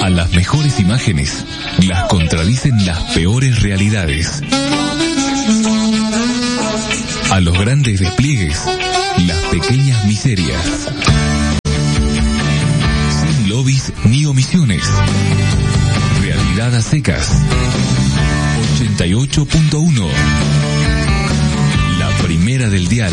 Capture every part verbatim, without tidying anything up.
A las mejores imágenes las contradicen las peores realidades. A los grandes despliegues, las pequeñas miserias. Sin lobbies ni omisiones. Realidad a secas. ochenta y ocho punto uno. La primera del dial.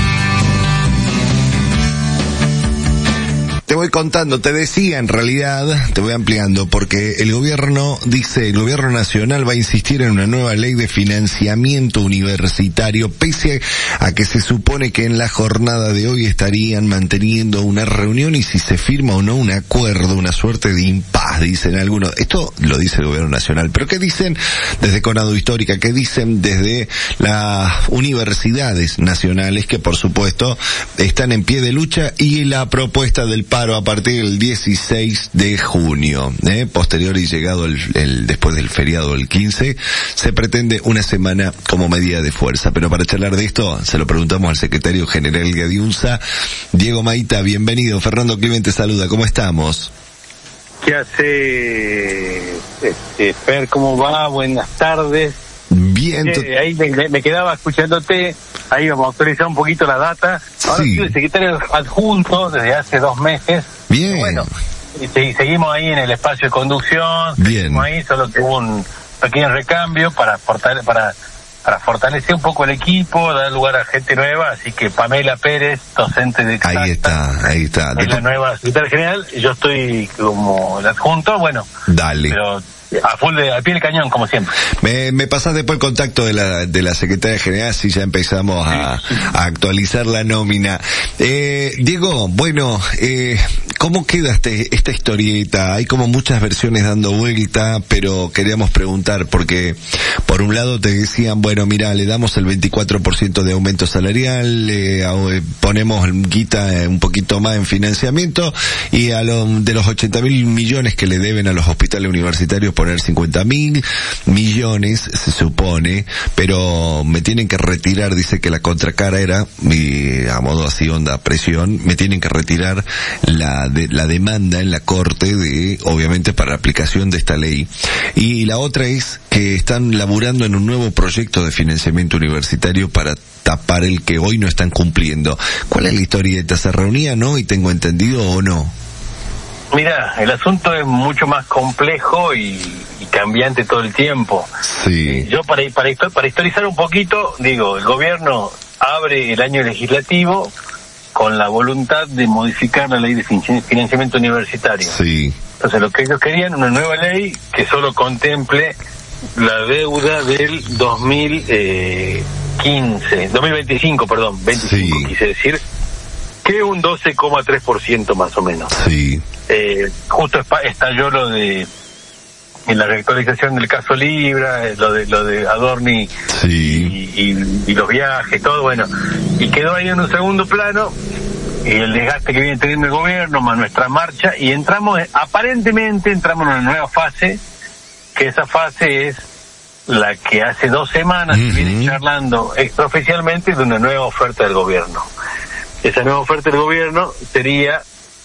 Te voy contando, te decía en realidad, te voy ampliando, porque el gobierno dice, el gobierno nacional va a insistir en una nueva ley de financiamiento universitario, pese a que se supone que en la jornada de hoy estarían manteniendo una reunión y si se firma o no un acuerdo, una suerte de impas, dicen algunos. Esto lo dice el gobierno nacional, pero ¿qué dicen desde Conado Histórica? ¿Qué dicen desde las universidades nacionales que por supuesto están en pie de lucha y la propuesta del paro a partir del dieciséis de junio, eh, posterior y llegado el, el después del feriado del quince, se pretende una semana como medida de fuerza? Pero para charlar de esto, se lo preguntamos al secretario general de UNSA, Diego Maita. Bienvenido. Fernando Clemente saluda. ¿Cómo estamos? ¿Qué hace, este, Fer? ¿Cómo va? Buenas tardes. Bien. Eh, ahí me, me quedaba escuchándote, ahí vamos a actualizar un poquito la data. Ahora sí. Soy el secretario adjunto desde hace dos meses. Bien. Bueno, y, y seguimos ahí en el espacio de conducción. Bien. Seguimos ahí, solo que hubo un pequeño recambio para fortalecer, para, para fortalecer un poco el equipo, dar lugar a gente nueva, así que Pamela Pérez, docente de Exacta, ahí está, ahí está. Es la nueva secretaria general, yo estoy como el adjunto, bueno. Dale. Pero a full de, al pie del cañón, como siempre. Me, me pasás después el contacto de la, de la secretaria general, si ya empezamos a, a actualizar la nómina. Eh, Diego, bueno, eh, ¿cómo queda este, esta historieta? Hay como muchas versiones dando vuelta, pero queríamos preguntar, porque por un lado te decían, bueno, mira, le damos el veinticuatro por ciento de aumento salarial, eh, ponemos guita un poquito más en financiamiento, y a lo, de los ochenta mil millones que le deben a los hospitales universitarios, poner cincuenta mil millones, se supone, pero me tienen que retirar, dice que la contracara era, y a modo así onda presión, me tienen que retirar la de, la demanda en la corte de, obviamente, para la aplicación de esta ley. Y la otra es que están laburando en un nuevo proyecto de financiamiento universitario para tapar el que hoy no están cumpliendo. ¿Cuál es la historieta? ¿Se reunían hoy, tengo entendido, o no? Mira, el asunto es mucho más complejo y, y cambiante todo el tiempo. Sí. Yo para, para, para historizar un poquito, digo, el gobierno abre el año legislativo con la voluntad de modificar la ley de financiamiento universitario. Sí. Entonces lo que ellos querían, una nueva ley que solo contemple la deuda del dos mil quince, dos mil veinticinco, perdón, veinticinco sí. Quise decir, que un doce coma tres por ciento más o menos. Sí. Eh, justo estalló lo de en la reactualización del caso Libra, lo de lo de Adorni sí. y, y, y los viajes, todo, bueno, y quedó ahí en un segundo plano, y el desgaste que viene teniendo el gobierno, más nuestra marcha, y entramos, aparentemente entramos en una nueva fase, que esa fase es la que hace dos semanas uh-huh. se viene charlando extraoficialmente de una nueva oferta del gobierno. Esa nueva oferta del gobierno sería,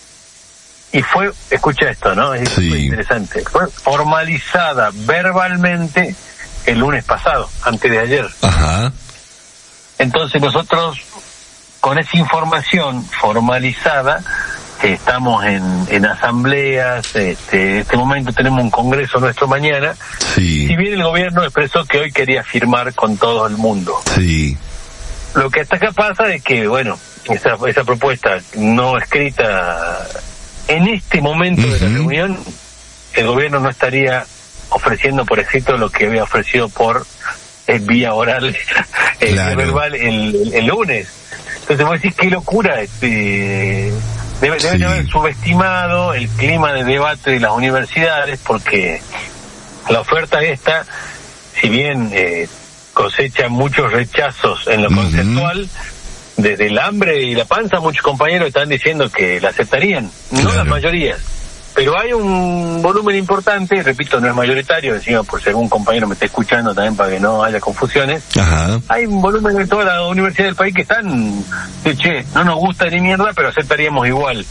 y fue, escucha esto, ¿no? Es sí. muy interesante, fue formalizada verbalmente el lunes pasado, antes de ayer. Ajá. Entonces nosotros, con esa información formalizada, que estamos en, en asambleas, este, en este momento tenemos un congreso nuestro mañana, sí. si bien el gobierno expresó que hoy quería firmar con todo el mundo. Sí. Lo que hasta acá pasa es que, bueno, esa, esa propuesta no escrita en este momento uh-huh. de la reunión, el gobierno no estaría ofreciendo por escrito lo que había ofrecido por eh, vía oral, eh, claro. verbal el, el, el lunes. Entonces vos decís, qué locura, este, debe, sí. deben haber subestimado el clima de debate de las universidades, porque la oferta esta, si bien eh, cosecha muchos rechazos en lo uh-huh. conceptual, desde el hambre y la panza, muchos compañeros están diciendo que la aceptarían, no claro. las mayorías, pero hay un volumen importante, repito, no es mayoritario, encima por si algún compañero me está escuchando también para que no haya confusiones. Ajá. Hay un volumen de toda la universidad del país que están, che, no nos gusta ni mierda, pero aceptaríamos igual.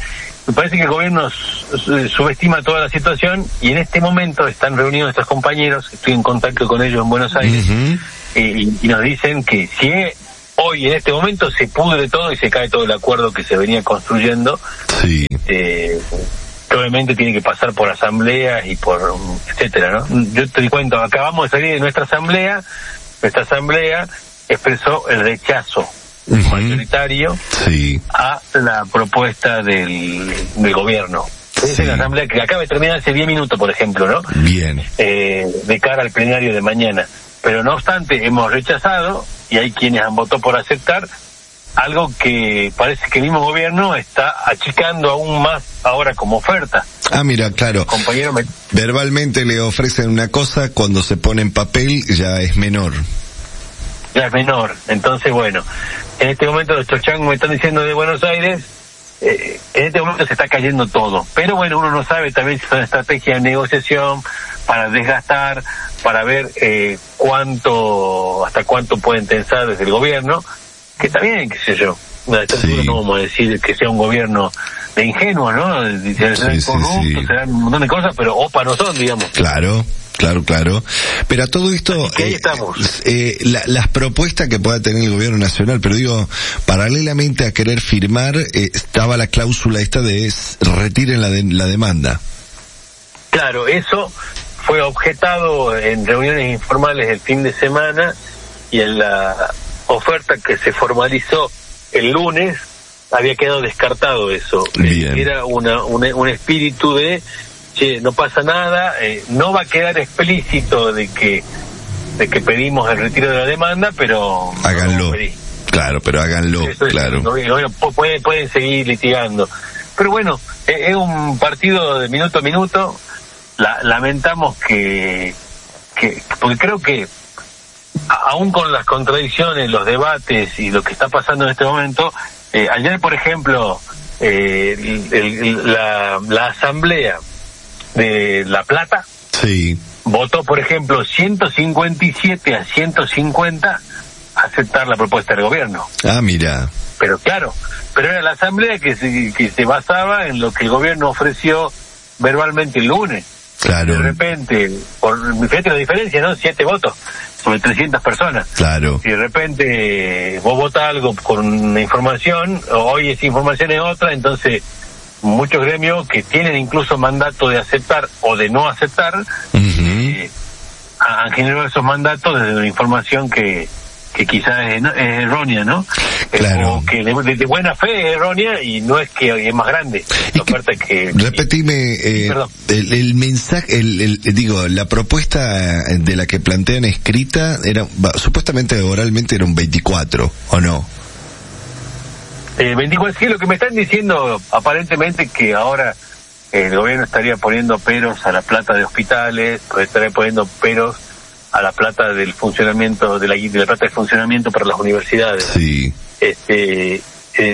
me parece que el gobierno subestima toda la situación y en este momento están reunidos nuestros compañeros, estoy en contacto con ellos en Buenos Aires, uh-huh. y, y nos dicen que si hoy en este momento se pudre todo y se cae todo el acuerdo que se venía construyendo, sí. eh, que obviamente tiene que pasar por asambleas y por etcétera, ¿no? Yo te di cuenta, acabamos de salir de nuestra asamblea, nuestra asamblea expresó el rechazo uh-huh. mayoritario sí. a la propuesta del, del gobierno. Esa sí. es la asamblea que acaba de terminar hace diez minutos, por ejemplo, ¿no? Bien. Eh, de cara al plenario de mañana. Pero no obstante, hemos rechazado, y hay quienes han votado por aceptar, algo que parece que el mismo gobierno está achicando aún más ahora como oferta. Ah, mira, claro. Compañero me... Verbalmente le ofrecen una cosa, cuando se pone en papel ya es menor. Ya es menor. Entonces, bueno, en este momento los chochangos me están diciendo de Buenos Aires, eh, en este momento se está cayendo todo. Pero bueno, uno no sabe también si es una estrategia de negociación para desgastar, para ver eh, cuánto, hasta cuánto pueden tensar desde el gobierno, que también, qué sé yo, sí. no vamos a decir que sea un gobierno de ingenuos, ¿no? Serán sí, corruptos, sí, sí. serán un montón de cosas, pero opa no son, digamos. Claro. Claro, claro. Pero a todo esto, ahí eh, estamos. Eh, la, las propuestas que pueda tener el gobierno nacional, pero digo, paralelamente a querer firmar, eh, estaba la cláusula esta de retiren la, de, la demanda. Claro, eso fue objetado en reuniones informales el fin de semana y en la oferta que se formalizó el lunes había quedado descartado eso. Bien. Era una, una, un espíritu de che, no pasa nada, eh, no va a quedar explícito de que de que pedimos el retiro de la demanda, pero háganlo. No claro, pero háganlo, eso es, claro. No, bueno, pueden, pueden seguir litigando. Pero bueno, es, es un partido de minuto a minuto. La, lamentamos que, que, porque creo que aún con las contradicciones, los debates y lo que está pasando en este momento, eh, ayer por ejemplo, eh, el, el, la, la asamblea de La Plata sí. votó por ejemplo ciento cincuenta y siete a ciento cincuenta aceptar la propuesta del gobierno. Ah, mira. Pero claro, pero era la asamblea que se, que se basaba en lo que el gobierno ofreció verbalmente el lunes. Claro. De repente, por fíjate la diferencia, ¿no? Siete votos sobre trescientas personas. Claro. Si de repente vos votás algo con una información, hoy esa información es otra, entonces muchos gremios que tienen incluso mandato de aceptar o de no aceptar, uh-huh. eh, han generado esos mandatos desde una información que que quizás es, es errónea, ¿no? Claro. O que de, de buena fe es errónea y no es que es más grande la oferta que... Repetime, eh, el, el mensaje, el, el, digo, la propuesta de la que plantean escrita era, supuestamente oralmente era un veinticuatro, ¿o no? Eh, veinticuatro, sí, lo que me están diciendo aparentemente que ahora el gobierno estaría poniendo peros a la plata de hospitales, estaría poniendo peros a la plata del funcionamiento, de la, de la plata de funcionamiento para las universidades. Sí. Este, eh,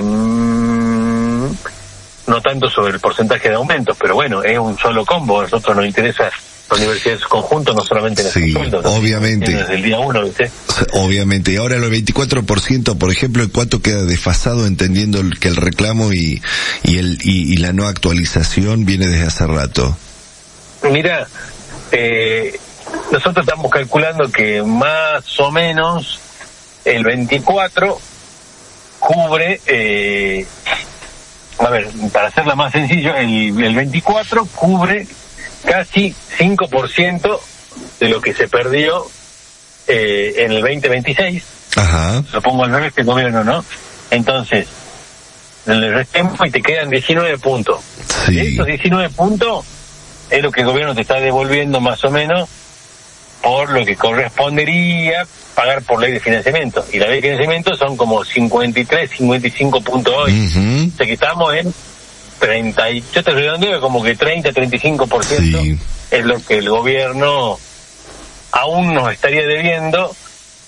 no tanto sobre el porcentaje de aumentos, pero bueno, es un solo combo. A nosotros nos interesa la universidad en su conjunto, no solamente en sí, el sueldo. ¿No? Obviamente. Desde el día uno, ¿viste? Obviamente. Y ahora el veinticuatro por ciento, por ejemplo, ¿en cuánto queda desfasado, entendiendo que el reclamo y, y, el, y, y la no actualización viene desde hace rato? Mira, eh, nosotros estamos calculando que más o menos el veinticuatro cubre, eh, a ver, para hacerla más sencillo, el, el veinticuatro cubre casi cinco por ciento de lo que se perdió eh, en el veinte veintiséis. Ajá. Lo pongo al revés que el gobierno, ¿no? Entonces, le restemos y te quedan diecinueve puntos. Sí. Estos diecinueve puntos es lo que el gobierno te está devolviendo más o menos por lo que correspondería pagar por ley de financiamiento. Y la ley de financiamiento son como cincuenta y tres, cincuenta y cinco puntos hoy. Uh-huh. O sea que estamos en treinta, y yo te redondeo como que treinta, treinta y cinco por ciento sí. Es lo que el gobierno aún nos estaría debiendo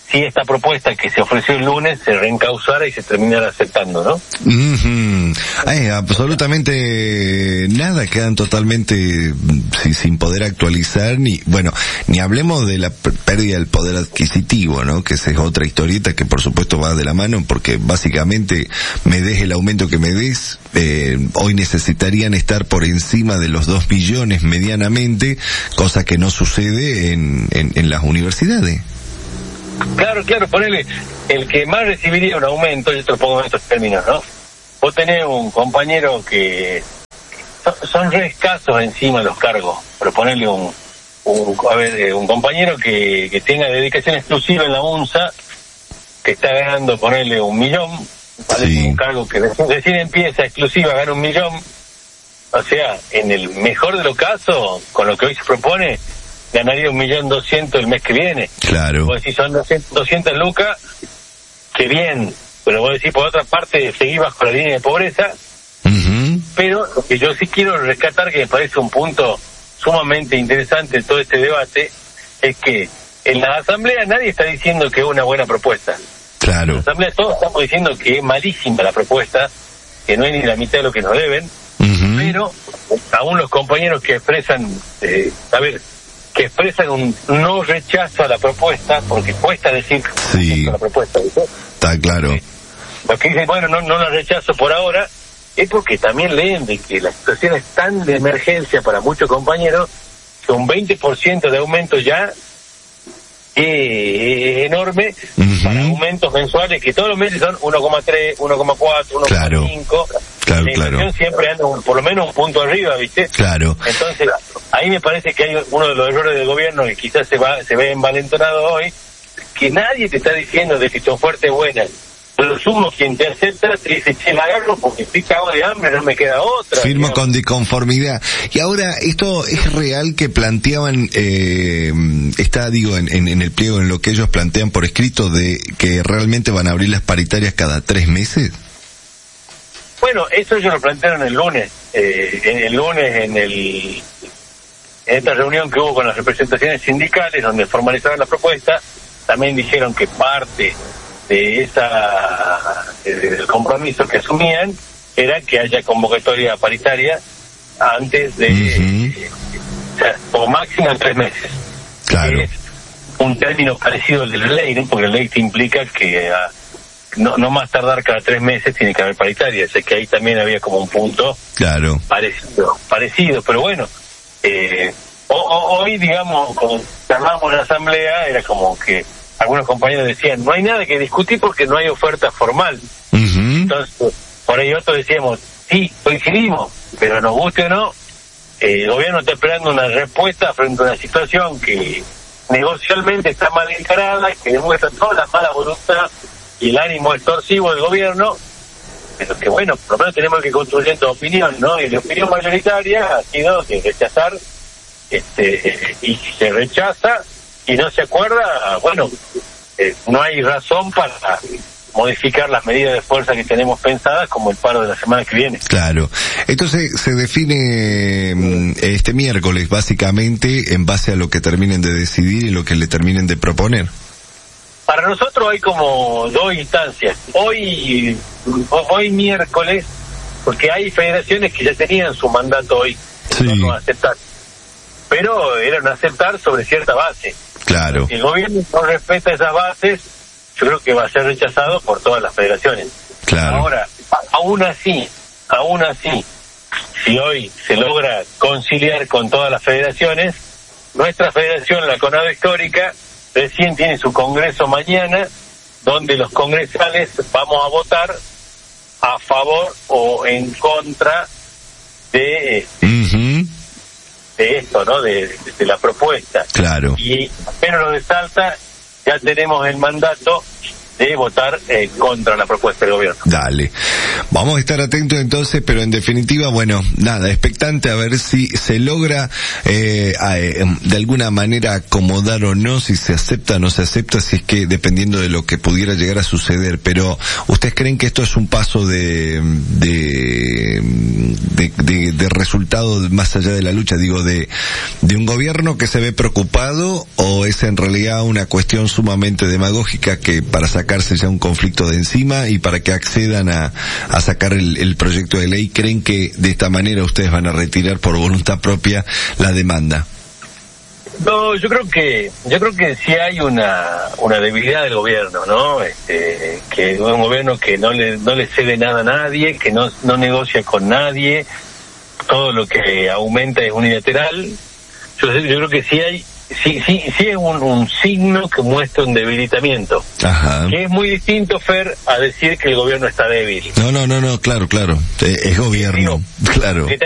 si esta propuesta que se ofreció el lunes se reencauzara y se terminara aceptando, ¿no? Mm-hmm. Ay, absolutamente nada, quedan totalmente sí, sin poder actualizar, ni, bueno, ni hablemos de la pérdida del poder adquisitivo, ¿no? Que esa es otra historieta que por supuesto va de la mano, porque básicamente me des el aumento que me des, eh, hoy necesitarían estar por encima de los dos millones medianamente, cosa que no sucede en, en, en las universidades. Claro, claro, ponele, el que más recibiría un aumento, yo te lo pongo en estos términos, ¿no? Vos tenés un compañero que son, son re escasos encima los cargos, pero ponele un, un a ver, un compañero que, que tenga dedicación exclusiva en la UNSA, que está ganando, ponele un millón, ¿vale? Sí. Un cargo que recién, recién empieza exclusiva, gana un millón, o sea, en el mejor de los casos, con lo que hoy se propone, ganaría un millón doscientos el mes que viene. Claro. Vos decís, son doscientas lucas, que bien, pero vos decís, por otra parte, seguís bajo la línea de pobreza. Uh-huh. Pero lo que yo sí quiero rescatar, que me parece un punto sumamente interesante de todo este debate, es que en la asamblea nadie está diciendo que es una buena propuesta. Claro. En la asamblea todos estamos diciendo que es malísima la propuesta, que no es ni la mitad de lo que nos deben, uh-huh. Pero aún los compañeros que expresan, eh, a ver, que expresan un no rechazo a la propuesta, porque cuesta decir sí. a la propuesta, ¿viste? Está claro. Sí. Porque dicen, bueno, no, no la rechazo por ahora, es porque también leen de que la situación es tan de emergencia para muchos compañeros que un veinte por ciento de aumento ya es enorme, uh-huh. Para aumentos mensuales que todos los meses son uno coma tres, uno coma cuatro, uno coma cinco. Claro, la inflación claro. Siempre anda un, por lo menos un punto arriba, ¿viste? Claro. Entonces, ahí me parece que hay uno de los errores del gobierno que quizás se va se ve envalentonado hoy, que nadie te está diciendo de que tu oferta es buena. Lo sumo, quien te acepta te dice, che, la agarro porque estoy cagado de hambre, no me queda otra. Firmo con disconformidad. Y ahora, ¿esto es real que planteaban, eh, está, digo, en, en, en el pliego, en lo que ellos plantean por escrito, de que realmente van a abrir las paritarias cada tres meses? Bueno, eso ellos lo plantearon el lunes, eh, el lunes en el en esta reunión que hubo con las representaciones sindicales, donde formalizaron la propuesta, también dijeron que parte de esa del compromiso que asumían era que haya convocatoria paritaria antes de uh-huh. o sea, o máximo en tres meses. Claro. Es un término parecido al de la ley, ¿no? Porque la ley te implica que uh, no no más tardar cada tres meses tiene que haber paritaria. Sé que ahí también había como un punto claro parecido, parecido, pero bueno, eh, o, o, hoy digamos cuando llamamos a la asamblea era como que algunos compañeros decían, no hay nada que discutir porque no hay oferta formal. Uh-huh. Entonces, por ahí otros decíamos, sí, coincidimos, pero nos guste o no, eh, el gobierno está esperando una respuesta frente a una situación que negocialmente está mal encarada, que demuestra toda la mala voluntad y el ánimo extorsivo del gobierno, pero que bueno, por lo menos tenemos que construir esta opinión, ¿no? Y la opinión mayoritaria ha sido de rechazar, este, y si se rechaza, y no se acuerda, bueno, eh, no hay razón para modificar las medidas de fuerza que tenemos pensadas, como el paro de la semana que viene. Claro. Entonces se define este miércoles, básicamente, en base a lo que terminen de decidir y lo que le terminen de proponer. Para nosotros hay como dos instancias. Hoy, hoy miércoles, porque hay federaciones que ya tenían su mandato hoy, sí. No aceptar. Pero eran aceptar sobre cierta base. Claro. Si el gobierno no respeta esas bases, yo creo que va a ser rechazado por todas las federaciones. Claro. Ahora, aún así, aún así, si hoy se logra conciliar con todas las federaciones, nuestra federación, la CONADO Histórica, recién tiene su congreso mañana, donde los congresales vamos a votar a favor o en contra de... Uh-huh. de esto, ¿no? De, de, de la propuesta. Claro. Y pero lo de Salta, ya tenemos el mandato de votar eh, contra la propuesta del gobierno. Dale. Vamos a estar atentos entonces, pero en definitiva, bueno, nada, expectante a ver si se logra eh, a, eh, de alguna manera acomodar o no, si se acepta o no se acepta, si es que dependiendo de lo que pudiera llegar a suceder. Pero ¿ustedes creen que esto es un paso de de de, de, de resultado más allá de la lucha, digo, de de un gobierno que se ve preocupado, o es en realidad una cuestión sumamente demagógica que para sacarse ya un conflicto de encima y para que accedan a, a sacar el, el proyecto de ley, creen que de esta manera ustedes van a retirar por voluntad propia la demanda? No, yo creo que yo creo que sí hay una una debilidad del gobierno, ¿no? Este, que es un gobierno que no le no le cede nada a nadie, que no no negocia con nadie, todo lo que aumenta es unilateral. Yo, yo creo que sí hay sí sí sí es un, un signo que muestra un debilitamiento. Ajá. Que es muy distinto, Fer, a decir que el gobierno está débil. No, no, no, no, claro, claro. Es gobierno, Digo, claro. Que